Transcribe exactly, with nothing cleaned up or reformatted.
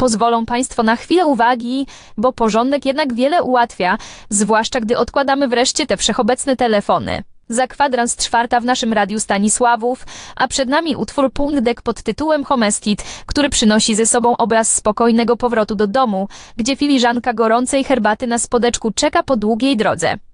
Pozwolą Państwo na chwilę uwagi, bo porządek jednak wiele ułatwia, zwłaszcza gdy odkładamy wreszcie te wszechobecne telefony. Za kwadrans czwarta w naszym Radiu Stanisławów, a przed nami utwór Punkt Dek pod tytułem Homestit, który przynosi ze sobą obraz spokojnego powrotu do domu, gdzie filiżanka gorącej herbaty na spodeczku czeka po długiej drodze.